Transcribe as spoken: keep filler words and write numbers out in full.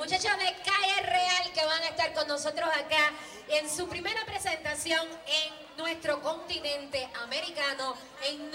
muchachos de Calle Real que van a estar con nosotros acá en su primera presentación en nuestro continente americano. En